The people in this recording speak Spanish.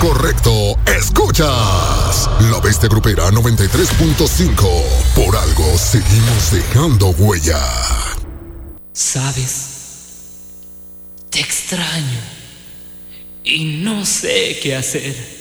correcto. Escuchas La Bestia Grupera 93.5. Por algo seguimos dejando huella. ¿Sabes? Te extraño y no sé qué hacer.